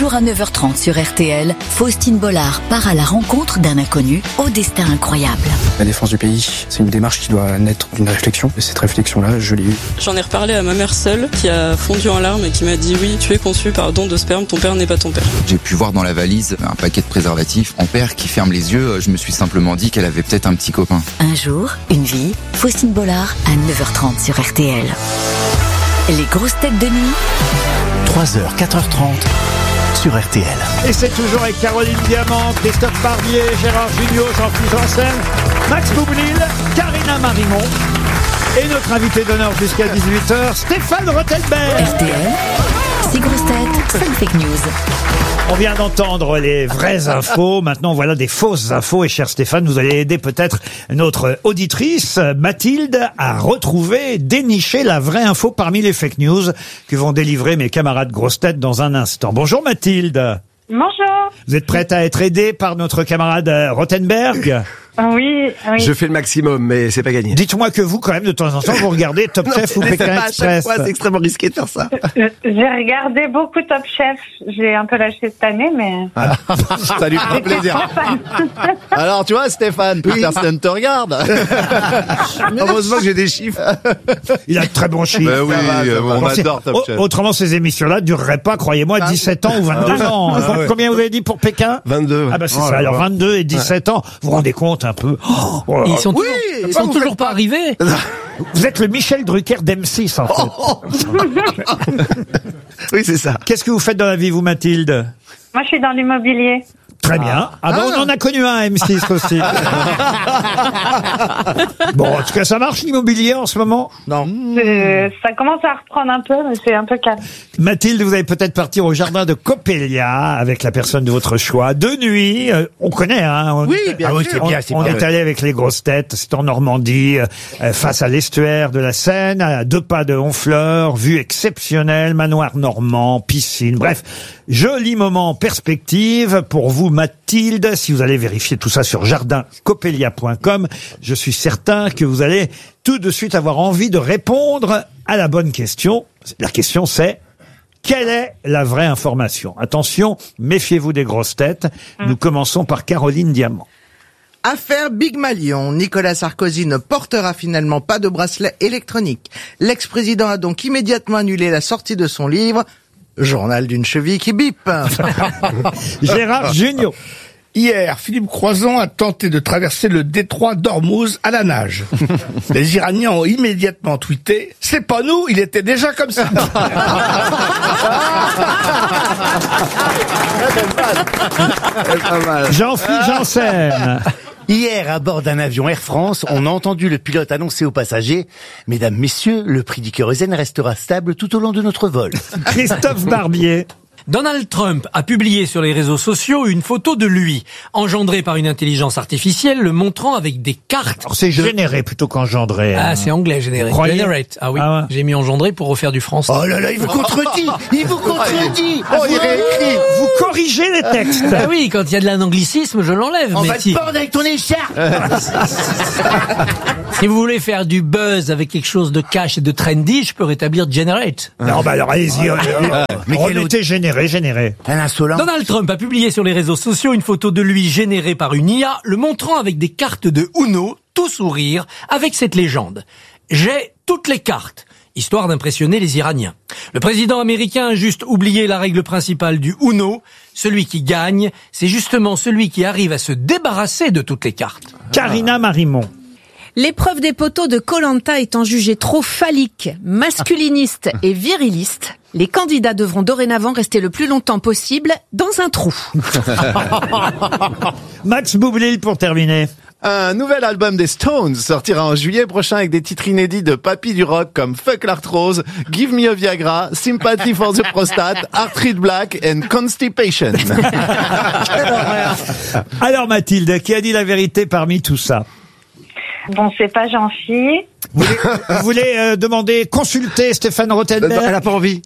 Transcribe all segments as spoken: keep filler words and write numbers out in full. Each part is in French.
jour à neuf heures trente sur R T L, Faustine Bollard part à la rencontre d'un inconnu au destin incroyable. La défense du pays, c'est une démarche qui doit naître d'une réflexion. Et cette réflexion-là, je l'ai eue. J'en ai reparlé à ma mère seule, qui a fondu en larmes et qui m'a dit « Oui, tu es conçu par don de sperme, ton père n'est pas ton père ». J'ai pu voir dans la valise un paquet de préservatifs. Mon père qui ferme les yeux, je me suis simplement dit qu'elle avait peut-être un petit copain. Un jour, une vie, Faustine Bollard à neuf heures trente sur R T L. Les grosses têtes de nuit. trois heures, quatre heures trente sur R T L. Et c'est toujours avec Caroline Diamant, Christophe Barbier, Gérard Jugnot, Jean-Philippe Janssen, Max Boublil, Karina Marimon et notre invité d'honneur jusqu'à dix-huit heures, Stéphane Rothenberg. R T L, six grosses têtes, cinq fake news. On vient d'entendre les vraies infos. Maintenant, voilà des fausses infos. Et cher Stéphane, vous allez aider peut-être notre auditrice, Mathilde, à retrouver, dénicher la vraie info parmi les fake news que vont délivrer mes camarades grosses têtes dans un instant. Bonjour Mathilde. Bonjour. Vous êtes prête à être aidée par notre camarade Rothenberg? Oui, oui. Je fais le maximum, mais c'est pas gagné. Dites-moi que vous, quand même, de temps en temps, vous regardez Top Chef ou Pékin pas Express. à chaque fois, c'est extrêmement risqué de faire ça. Euh, J'ai regardé beaucoup Top Chef. J'ai un peu lâché cette année, mais... Ah, ça lui fera plaisir. Alors, tu vois, Stéphane, plus personne te regarde. Heureusement que j'ai des chiffres. Il a de très bons chiffres. Ben oui, Ça va, ça va. on Bon, c'est- adore Top au- Chef. Autrement, ces émissions-là dureraient pas, croyez-moi, dix-sept ans ou vingt-deux ans. Ah ouais. Combien vous avez dit pour Pékin? vingt-deux. Ah bah c'est Oh ça, là alors là. vingt-deux et dix-sept ans, vous vous rendez compte un peu. Oh, oh là là. Ils sont Oui, toujours, ils pourquoi sont vous toujours faites pas arrivés. Vous êtes le Michel Drucker d'M six, en fait. Oui, c'est ça. Qu'est-ce que vous faites dans la vie, vous, Mathilde? Moi, je suis dans l'immobilier. Très bien. Ah, bah, on en a connu un à M six aussi. Bon, en tout cas, ça marche l'immobilier en ce moment? Non. Euh, ça commence à reprendre un peu, mais c'est un peu calme. Mathilde, vous allez peut-être partir au jardin de Coppelia avec la personne de votre choix. De nuit, euh, on connaît, hein. On, Oui, bien Ah oui, sûr. c'est bien, c'est on pas est vrai. allé avec les grosses têtes, c'est en Normandie, euh, face à l'estuaire de la Seine, à deux pas de Honfleur, vue exceptionnelle, manoir normand, piscine, bref, joli moment en perspective pour vous, Mathilde. Si vous allez vérifier tout ça sur jardin coppelia point com, je suis certain que vous allez tout de suite avoir envie de répondre à la bonne question. La question c'est: quelle est la vraie information? Attention, méfiez-vous des grosses têtes. Nous commençons par Caroline Diamant. Affaire Big Malion. Nicolas Sarkozy ne portera finalement pas de bracelet électronique. L'ex-président a donc immédiatement annulé la sortie de son livre Journal d'une cheville qui bip. Gérard Jugnot. Hier, Philippe Croizon a tenté de traverser le détroit d'Ormuz à la nage. Les Iraniens ont immédiatement tweeté « C'est pas nous, il était déjà comme ça !» Jean-Philippe Janssen. Hier, à bord d'un avion Air France, on a entendu le pilote annoncer aux passagers « Mesdames, messieurs, le prix du kérosène restera stable tout au long de notre vol. » Christophe Barbier. Donald Trump a publié sur les réseaux sociaux une photo de lui, engendrée par une intelligence artificielle, le montrant avec des cartes. Alors, c'est généré plutôt qu'engendré. Ah, hein. c'est anglais, généré. Croyez- Generate. Ah oui, Ah ouais. j'ai mis engendré pour refaire du français. Oh là là, il vous contredit Il vous contredit Oh, il réécrit. Vous corrigez les textes. Ah oui, quand il y a de l'anglicisme, je l'enlève. On mais va si, te pendre avec ton écharpe si vous voulez faire du buzz avec quelque chose de cash et de trendy, je peux rétablir Generate. Non, bah alors allez-y. euh, euh, Mais quel remettez généré, généré. Un insolent. Donald Trump a publié sur les réseaux sociaux une photo de lui générée par une I A, le montrant avec des cartes de Uno, tout sourire, avec cette légende. J'ai toutes les cartes, histoire d'impressionner les Iraniens. Le président américain a juste oublié la règle principale du Uno. Celui qui gagne, c'est justement celui qui arrive à se débarrasser de toutes les cartes. Karina Marimon. L'épreuve des poteaux de Koh-Lanta étant jugée trop phallique, masculiniste et viriliste, les candidats devront dorénavant rester le plus longtemps possible dans un trou. Max Boublil pour terminer. Un nouvel album des Stones sortira en juillet prochain avec des titres inédits de papy du rock comme Fuck l'arthrose, Give me a Viagra, Sympathy for the prostate, Arthrit Black and Constipation. Alors Mathilde, qui a dit la vérité parmi tout ça? Bon, c'est pas Jean-Phi. Vous voulez, vous voulez euh, demander, consulter Stéphane Rothenberg? Elle a pas envie.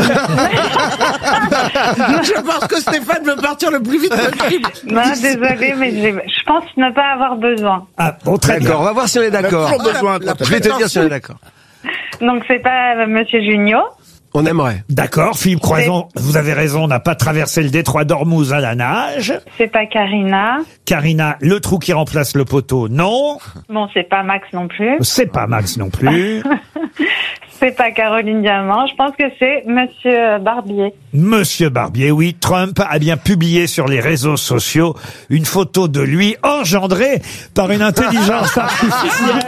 Je pense que Stéphane veut partir le plus vite possible. Non, désolé, mais j'ai- je pense ne pas avoir besoin. Ah, bon, très bien. D'accord, on va voir si on est d'accord. toujours besoin, Je vais te dire si on est d'accord. Donc, c'est pas euh, Monsieur Junio. On aimerait. D'accord, Philippe Croison, vous avez raison, on n'a pas traversé le détroit d'Ormuz à la nage. C'est pas Karina. Karina, le trou qui remplace le poteau, non. Bon, c'est pas Max non plus. C'est pas Max non plus. C'est pas Caroline Diamant. Je pense que c'est Monsieur Barbier. Monsieur Barbier, oui. Trump a bien publié sur les réseaux sociaux une photo de lui engendrée par une intelligence artificielle.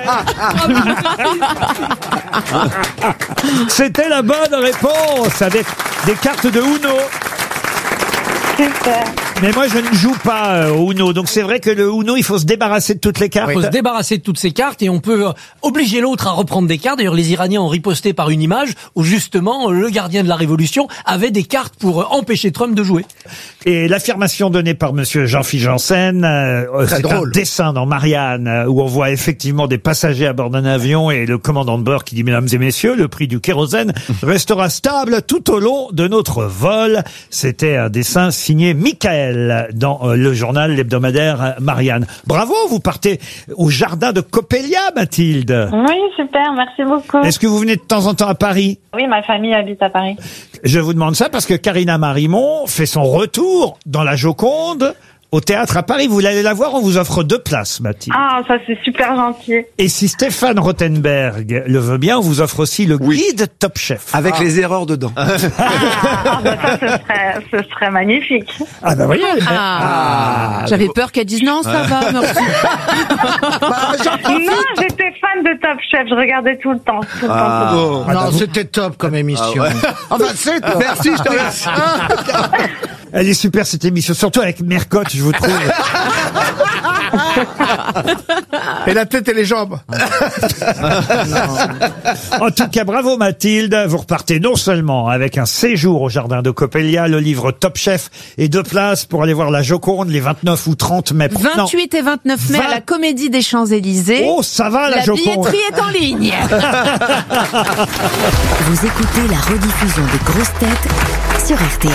C'était la bonne réponse avec des cartes de Uno. Super. Mais moi, je ne joue pas euh, au Uno. Donc, c'est vrai que le Uno, il faut se débarrasser de toutes les cartes. Il faut se débarrasser de toutes ces cartes et on peut euh, obliger l'autre à reprendre des cartes. D'ailleurs, les Iraniens ont riposté par une image où, justement, le gardien de la Révolution avait des cartes pour euh, empêcher Trump de jouer. Et l'affirmation donnée par monsieur Jean-Philippe Janssen, euh, c'est drôle. un dessin dans Marianne euh, où on voit effectivement des passagers à bord d'un avion et le commandant de bord qui dit « Mesdames et messieurs, le prix du kérosène restera stable tout au long de notre vol ». C'était un dessin signé Michael dans euh, le journal, l'hebdomadaire euh, Marianne. Bravo, vous partez au jardin de Coppelia, Mathilde. Oui, super, merci beaucoup. Est-ce que vous venez de temps en temps à Paris? Oui, ma famille habite à Paris. Je vous demande ça parce que Karina Marimon fait son retour dans la Joconde au théâtre à Paris. Vous allez la voir, on vous offre deux places, Mathilde. Ah, ça c'est super gentil. Et si Stéphane Rothenberg le veut bien, on vous offre aussi le guide Top Chef. Avec Ah. les erreurs dedans. Ah, ah, bah ça, ce serait, ce serait magnifique. Ah bah voyez. Ah. J'avais peur qu'elle dise non, ça va, merci. Non, j'étais fan de Top Chef, je regardais tout le temps. Tout le Ah. temps, tout le temps. Non, c'était top comme émission. Ah ouais. Enfin, c'est top. Merci, je te remercie. Elle est super cette émission, surtout avec Mercotte, je vous trouve. Et la tête et les jambes. En tout cas, bravo Mathilde. Vous repartez non seulement avec un séjour au jardin de Coppelia, le livre Top Chef et deux places pour aller voir la Joconde les vingt-neuf ou trente mai. vingt-huit et vingt-neuf mai vingt à la Comédie des Champs-Élysées. Oh, ça va la, La Joconde. billetterie est en ligne. Vous écoutez la rediffusion des grosses têtes sur R T L.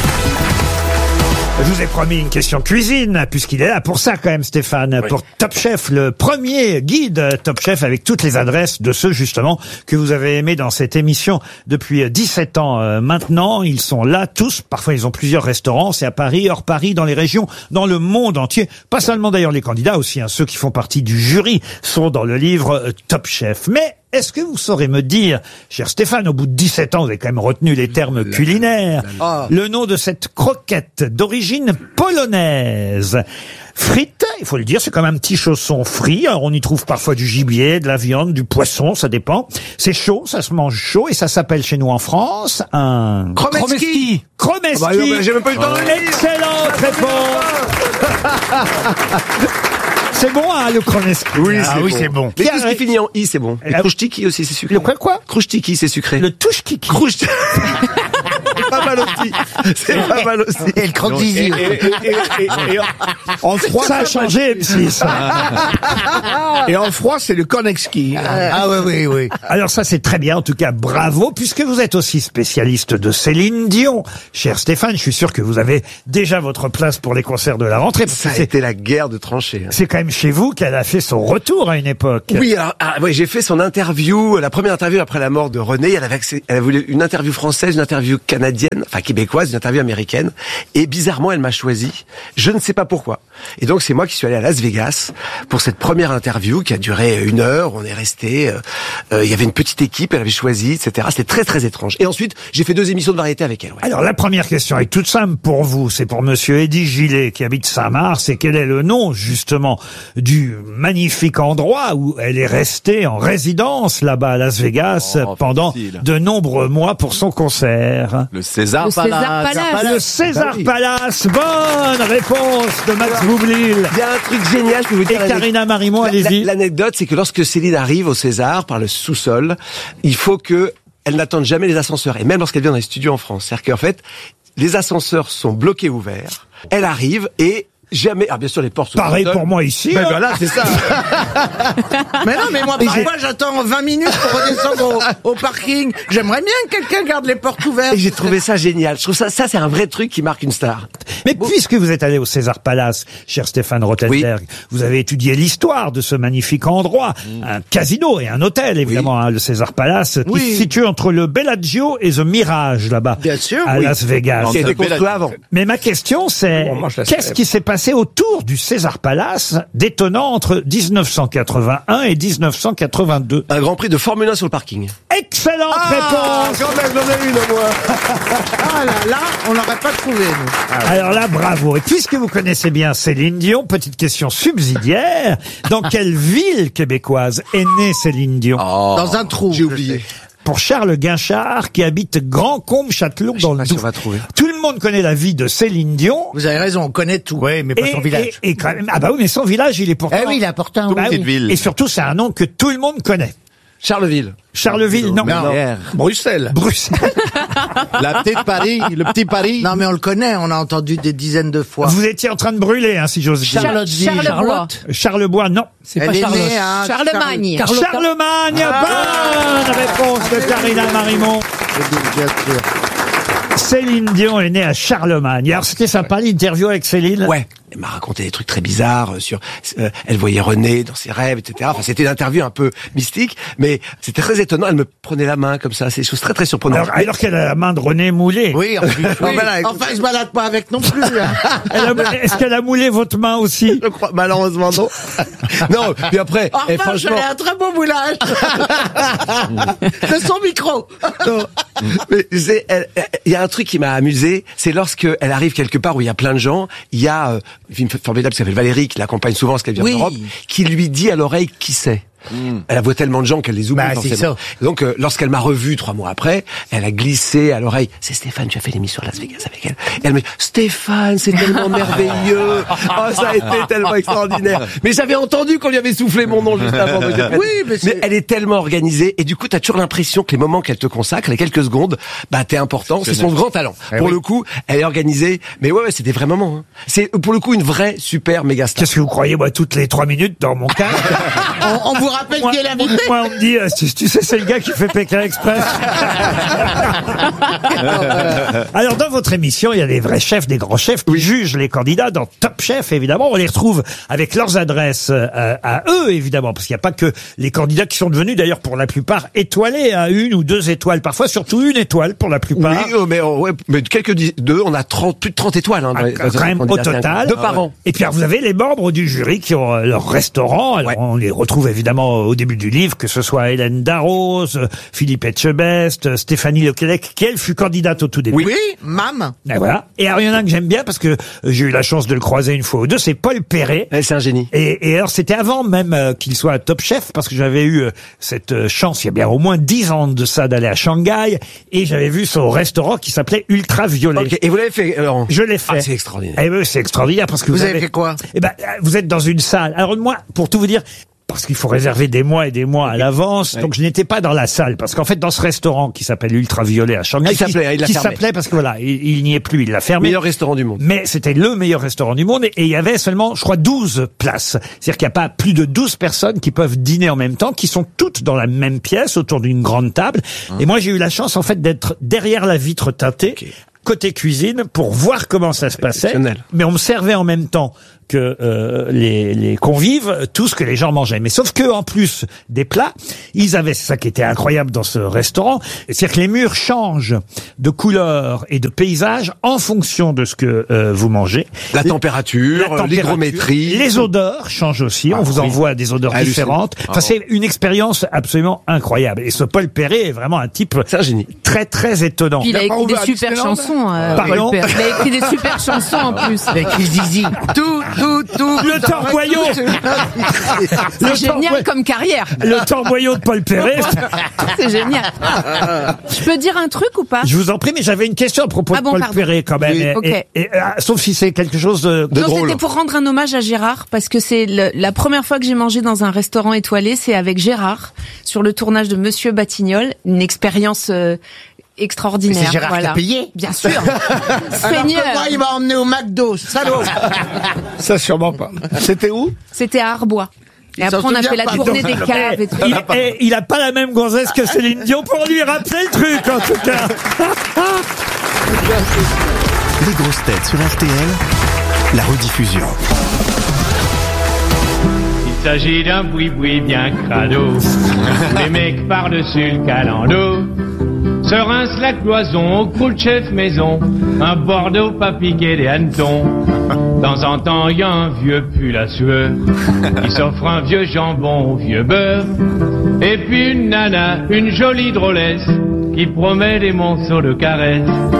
Je vous ai promis une question cuisine, puisqu'il est là pour ça quand même, Stéphane, Oui. pour Top Chef, le premier guide Top Chef avec toutes les adresses de ceux justement que vous avez aimés dans cette émission depuis dix-sept ans euh, maintenant. Ils sont là tous, parfois ils ont plusieurs restaurants, c'est à Paris, hors Paris, dans les régions, dans le monde entier. Pas seulement d'ailleurs les candidats, aussi hein, ceux qui font partie du jury sont dans le livre euh, Top Chef. Mais est-ce que vous saurez me dire, cher Stéphane, au bout de dix-sept ans, vous avez quand même retenu les termes culinaires, Ah. le nom de cette croquette d'origine polonaise. Frites, il faut le dire, c'est comme un petit chausson frit. Alors, on y trouve parfois du gibier, de la viande, du poisson, ça dépend. C'est chaud, ça se mange chaud, et ça s'appelle chez nous en France un... Kromeski. Kromeski. Ah bah non, mais j'ai même pas eu le temps de le dire. Excellente réponse. C'est bon, hein, le Kromeski. Oui, Ah c'est oui, bon. c'est bon. Mais Qui tout ce a- qui finit en i, c'est bon. Et Ah, Krouchtiki aussi, c'est sucré. Le quoi, quoi Krouchtiki, c'est sucré. Le touche-kiki. Krouchtiki. C'est pas mal aussi. C'est pas mal aussi. Et le croque Et, d'Izy. et, et, et, et en, en froid, Ça a changé, M six. et en froid, c'est le Kornexki. Ah oui, oui, oui. Alors ça, c'est très bien. En tout cas, bravo, puisque vous êtes aussi spécialiste de Céline Dion. Cher Stéphane, je suis sûr que vous avez déjà votre place pour les concerts de la rentrée. Parce Ça que a c'est, été la guerre de tranchées. hein. c'est quand même chez vous qu'elle a fait son retour à une époque. Oui, alors, ah, ouais, j'ai fait son interview, la première interview après la mort de René. Elle avait accès, elle a voulu une interview française, une interview canadienne, enfin québécoise, une interview américaine. Et bizarrement, elle m'a choisi. Je ne sais pas pourquoi. Et donc, c'est moi qui suis allé à Las Vegas pour cette première interview qui a duré une heure. On est resté, euh, euh, il y avait une petite équipe, elle avait choisi, et cetera. C'était très, très étrange. Et ensuite, j'ai fait deux émissions de variété avec elle. Ouais. Alors la première question est toute simple pour vous, c'est pour monsieur Eddy Gillet qui habite Saint-Mars, et quel est le nom justement du magnifique endroit où elle est restée en résidence là-bas à Las Vegas Oh, pendant facile. de nombreux mois pour son concert. Le César Le César Palace. Palace. Le César Ah oui. Palace, bonne réponse de Max Boublil. Il y a un truc génial, je peux vous Et dire. Karina Marimon, La- allez-y. la- L'anecdote, c'est que lorsque Céline arrive au César par le sous-sol, il faut que elle n'attende jamais les ascenseurs, et même lorsqu'elle vient dans les studios en France. C'est-à-dire qu'en fait, les ascenseurs sont bloqués ouverts. Elle arrive et Jamais. Ah, bien sûr, les portes sont Pareil seules. pour moi ici. Ben hein. voilà, c'est ça. Mais non, mais moi, parfois, j'attends vingt minutes pour redescendre au, au parking. J'aimerais bien que quelqu'un garde les portes ouvertes. Et j'ai trouvé ça génial. Je trouve ça, ça, c'est un vrai truc qui marque une star. Mais puisque vous êtes allé au César Palace, cher Stéphane Rothenberg, vous avez étudié l'histoire de ce magnifique endroit, Mm. un casino et un hôtel évidemment, hein, le César Palace, qui Oui. se situe entre le Bellagio et The Mirage là-bas, Bien sûr, à oui. Las Vegas. Qui a été construit avant. Mais ma question c'est, On mange la qu'est-ce cèpe. qui s'est passé autour du César Palace d'étonnant entre dix-neuf cent quatre-vingt-un et dix-neuf cent quatre-vingt-deux? Un grand prix de Formule un sur le parking. Excellente réponse. quand même, j'en ai une au moins. Ah là là, on n'aurait pas trouvé, nous. Alors là, bravo. Et puisque vous connaissez bien Céline Dion, petite question subsidiaire. Dans quelle ville québécoise est née Céline Dion? Dans un trou. J'ai oublié. Pour Charles Guinchard, qui habite Grand-Combe-Châtellon dans le Si on Doubs. va trouver. Tout le monde connaît la vie de Céline Dion. Vous avez raison, on connaît tout. Ouais, mais pas Et, son village. et, et quand même, ah bah oui, mais son village, il est pourtant... Eh oui, il est important. Bah oui. oui. Et surtout, c'est un nom que tout le monde connaît. Charleville. Charleville, non. Non. Bruxelles. Bruxelles. La petite Paris, le petit Paris. Non, mais on le connaît, on a entendu des dizaines de fois. Vous étiez en train de brûler, hein, si j'ose dire. Charlottesville. Charleroi. Charlebois, non. C'est Elle pas est Charlotte. née à Charlemagne. Charlemagne, Ah. bonne réponse de Karina Marimont. Bien sûr. Céline Dion est née à Charlemagne. Alors c'était sympa l'interview avec Céline. Ouais. Elle m'a raconté des trucs très bizarres sur. Euh, elle voyait René dans ses rêves, et cetera. Enfin, c'était une interview un peu mystique, mais c'était très étonnant. Elle me prenait la main comme ça. C'est des choses très très surprenantes. Alors, alors qu'elle a la main de René Moulé. Oui, en plus. Oui, enfin, il se balade pas avec non plus. hein. Elle a- Est-ce qu'elle a moulé votre main aussi? Je crois, malheureusement non. non. Puis après, En et revanche, franchement, elle a un très beau moulage. De son micro. non. Mais c'est- elle- elle- il y a un truc qui m'a amusé, c'est lorsque elle arrive quelque part où il y a plein de gens, il y a euh, un film formidable qui s'appelle Valérie, qui l'accompagne souvent parce qu'elle vient Oui. d'Europe, qui lui dit à l'oreille qui c'est. Elle a voit tellement de gens qu'elle les oublie Bah, c'est forcément. ça. Et donc, euh, lorsqu'elle m'a revu trois mois après, elle a glissé à l'oreille. C'est Stéphane, tu as fait l'émission à Las Vegas avec elle. Et elle me dit, Stéphane, c'est tellement merveilleux. Oh, ça a été tellement extraordinaire. Mais j'avais entendu qu'on lui avait soufflé mon nom juste avant. Donc j'ai fait- Oui, mais c'est- mais elle est tellement organisée. Et du coup, t'as toujours l'impression que les moments qu'elle te consacre, les quelques secondes, bah, t'es important. C'est son grand talent. Eh Pour oui. le coup, elle est organisée. Mais ouais, ouais, c'est des vrais moments. Hein. C'est, pour le coup, une vraie super méga star. Qu'est-ce que vous croyez, moi, toutes les trois minutes dans mon cas? On, on vous rappelle Moi, qui est l'invité. moi, on me dit, euh, tu, tu sais, c'est le gars qui fait Pékin Express. Alors, dans votre émission, il y a des vrais chefs, des grands chefs qui jugent les candidats dans Top Chef, évidemment. On les retrouve avec leurs adresses euh, à eux, évidemment, parce qu'il n'y a pas que les candidats qui sont devenus, d'ailleurs, pour la plupart, étoilés à une ou deux étoiles, parfois surtout une étoile pour la plupart. Oui, oh, mais, oh, ouais, mais quelques dix- deux, on a trente, plus de trente étoiles. Hein, dans Ah, les- dans les quand même au candidats, total. Deux par an. Et puis alors, vous avez les membres du jury qui ont euh, leur restaurant. Alors, on les retrouve évidemment au début du livre, que ce soit Hélène Darroze, euh, Philippe Etchebest, euh, Stéphanie Lequelec, qui elle fut candidate au tout début. Oui, Mam. Et voilà. Et alors, il y en a un que j'aime bien parce que euh, j'ai eu la chance de le croiser une fois ou deux, c'est Paul Perret. Ouais, c'est un génie. Et, et alors, c'était avant même euh, qu'il soit Top Chef, parce que j'avais eu euh, cette euh, chance, il y a bien au moins dix ans de ça, d'aller à Shanghai, et j'avais vu son restaurant qui s'appelait Ultra Violet. Ok. Et vous l'avez fait, Laurent? Je l'ai fait. Ah, c'est extraordinaire. Eh ben, c'est extraordinaire parce que vous, Vous avez fait quoi? Eh ben, euh, vous êtes dans une salle. Alors moi, pour tout vous dire, parce qu'il faut réserver des mois et des mois à l'avance, donc je n'étais pas dans la salle, parce qu'en fait, dans ce restaurant qui s'appelle Ultraviolet à Shanghai, Qui s'appelait, hein, il l'a qui fermé. s'appelait parce que voilà, il, il n'y est plus, il l'a fermé. Meilleur restaurant du monde. Mais c'était le meilleur restaurant du monde et, et il y avait seulement, je crois, douze places. C'est-à-dire qu'il n'y a pas plus de douze personnes qui peuvent dîner en même temps, qui sont toutes dans la même pièce, autour d'une grande table. Et moi, j'ai eu la chance, en fait, d'être derrière la vitre teintée, côté cuisine, pour voir comment ça se passait. Exceptionnel. Mais on me servait en même temps que euh, les, les convives, tout ce que les gens mangeaient. Mais sauf que en plus des plats, ils avaient, c'est ça qui était incroyable dans ce restaurant, c'est-à-dire que les murs changent de couleur et de paysage en fonction de ce que euh, vous mangez. La température, La température, l'hygrométrie. les odeurs changent aussi. Ah, on vous oui. envoie des odeurs Hallucinant. différentes. Enfin, c'est une expérience absolument incroyable. Et ce Paul Perret est vraiment un type C'est un génie. très très étonnant. Puis il a pas écrit des ouvert à super Disneyland chansons. euh, Pardon Paul Perret. Il a écrit des super chansons en plus. Avec les zizi. Tout, tout, tout. Le Torboyau. C'est génial comme carrière. Le Torboyau de Paul Perret. C'est génial. Je peux dire un truc ou pas? Je vous en prie, mais j'avais une question à propos Ah de bon, Paul pardon. Perret quand même. Oui, Et- ok. et- et, ah, sauf si c'est quelque chose de, de Non, drôle. c'était pour rendre un hommage à Gérard, parce que c'est le- la première fois que j'ai mangé dans un restaurant étoilé, c'est avec Gérard, sur le tournage de Monsieur Batignolles, une expérience euh, extraordinaire. Mais c'est Gérard voilà. qui a payé. Bien sûr. Alors Seigneur. que moi, il m'a emmené au McDo, salaud. Ça, sûrement pas. C'était où? C'était à Arbois. Et Il après, s'en on a souvient fait la pas. tournée Non, des non, caves et tout. Il, et il a pas la même gonzesse que Céline Dion pour lui rappeler le truc, en tout cas. Les grosses têtes sur R T L, la rediffusion. Il s'agit d'un boui-boui bien crado. Les mecs par-dessus le calando se rincent la cloison au coup de chef maison. Un Bordeaux pas piqué des hannetons. De temps en temps, y a un vieux pull à sueur. Il s'offre un vieux jambon au vieux beurre. Et puis une nana, une jolie drôlesse, qui promet des monceaux de caresses.